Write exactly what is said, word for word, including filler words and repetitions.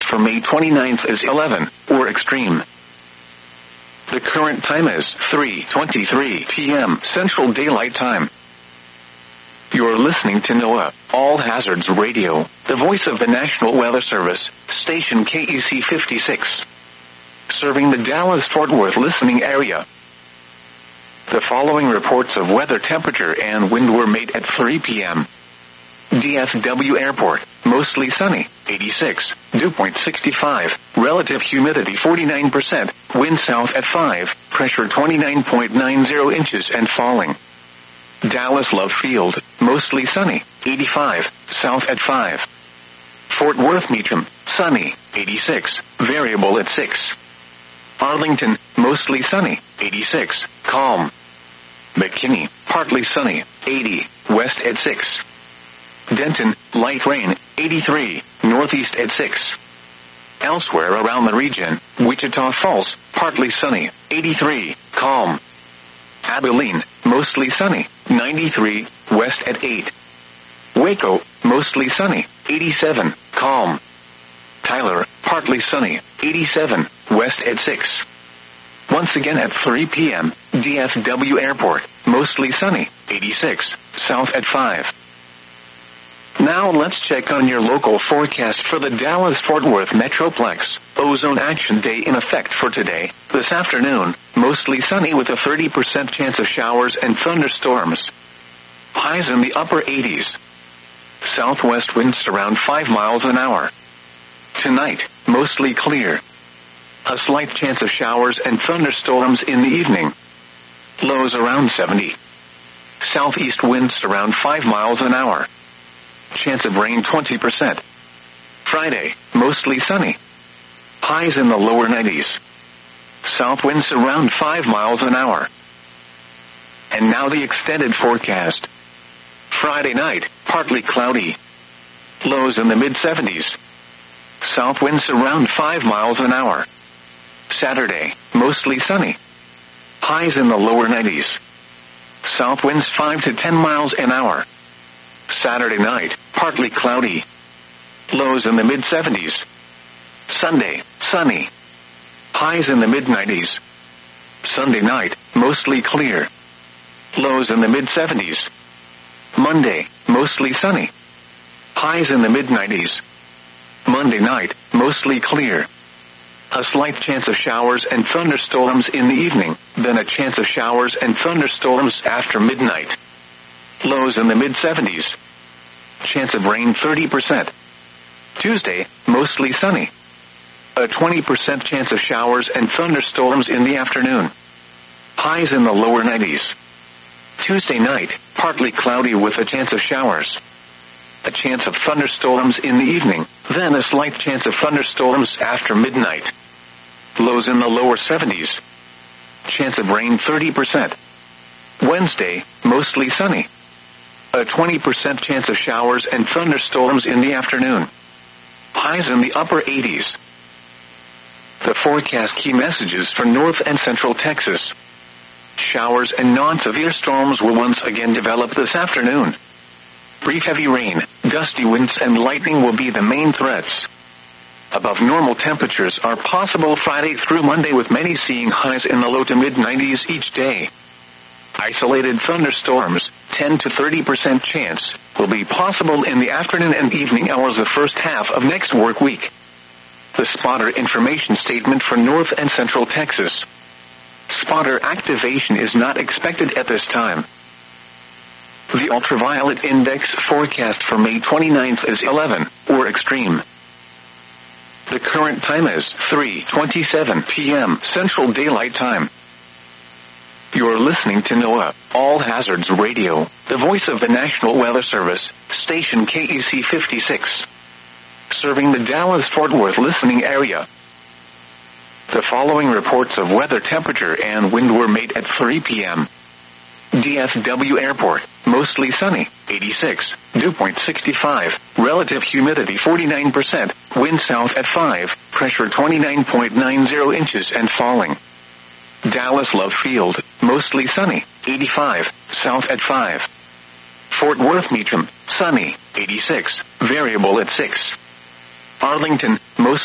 for May twenty-ninth is eleven, or extreme. The current time is three twenty-three p m Central Daylight Time. You're listening to NOAA, All Hazards Radio, the voice of the National Weather Service, station K E C fifty-six. Serving the Dallas-Fort Worth listening area. The following reports of weather temperature and wind were made at three p m D F W Airport, mostly sunny, eighty-six, dew point sixty-five, relative humidity forty-nine percent, wind south at five, pressure twenty-nine point nine zero inches and falling. Dallas Love Field, mostly sunny, eighty-five, south at five. Fort Worth Meacham, sunny, eighty-six, variable at six. Arlington, mostly sunny, eighty-six, calm. McKinney, partly sunny, eighty, west at six. Denton, light rain, eighty-three, northeast at six. Elsewhere around the region, Wichita Falls, partly sunny, eighty-three, calm. Abilene, mostly sunny, ninety-three, west at eight. Waco, mostly sunny, eighty-seven, calm. Tyler, partly sunny, eighty-seven, west at six. Once again at three p m, D F W Airport, mostly sunny, eighty-six, south at five. Now let's check on your local forecast for the Dallas-Fort Worth Metroplex. Ozone Action Day in effect for today. This afternoon, mostly sunny with a thirty percent chance of showers and thunderstorms. Highs in the upper eighties. Southwest winds around five miles an hour. Tonight, mostly clear. A slight chance of showers and thunderstorms in the evening. Lows around seventy. Southeast winds around five miles an hour. Chance of rain twenty percent. Friday, mostly sunny. Highs in the lower nineties. South winds around five miles an hour. And now the extended forecast. Friday night, partly cloudy. Lows in the mid seventies. South winds around five miles an hour. Saturday, mostly sunny. Highs in the lower nineties. South winds five to ten miles an hour. Saturday night, partly cloudy. Lows in the mid seventies. Sunday, sunny. Highs in the mid nineties. Sunday night, mostly clear. Lows in the mid seventies. Monday, mostly sunny. Highs in the mid nineties. Monday night, mostly clear. A slight chance of showers and thunderstorms in the evening, then a chance of showers and thunderstorms after midnight. Lows in the mid seventies. Chance of rain thirty percent. Tuesday, mostly sunny. A twenty percent chance of showers and thunderstorms in the afternoon. Highs in the lower nineties. Tuesday night, partly cloudy with a chance of showers. A chance of thunderstorms in the evening, then a slight chance of thunderstorms after midnight. Lows in the lower seventies. Chance of rain thirty percent. Wednesday, mostly sunny. A twenty percent chance of showers and thunderstorms in the afternoon. Highs in the upper eighties. The forecast key messages for North and Central Texas. Showers and non-severe storms will once again develop this afternoon. Brief heavy rain, gusty winds and lightning will be the main threats. Above normal temperatures are possible Friday through Monday with many seeing highs in the low to mid nineties each day. Isolated thunderstorms, ten to thirty percent chance, will be possible in the afternoon and evening hours of the first half of next work week. The spotter information statement for North and Central Texas. Spotter activation is not expected at this time. The ultraviolet index forecast for May twenty-ninth is eleven, or extreme. The current time is three twenty-seven p m Central Daylight Time. You're listening to NOAA, All Hazards Radio, the voice of the National Weather Service, station K E C fifty-six. Serving the Dallas-Fort Worth listening area. The following reports of weather temperature and wind were made at three p m D F W Airport, mostly sunny, eighty-six, dew point sixty-five, relative humidity forty-nine percent, wind south at five, pressure twenty-nine point nine zero inches and falling. Dallas Love Field, mostly sunny, eighty-five, south at five. Fort Worth Meacham, sunny, eighty-six, variable at six. Arlington, mostly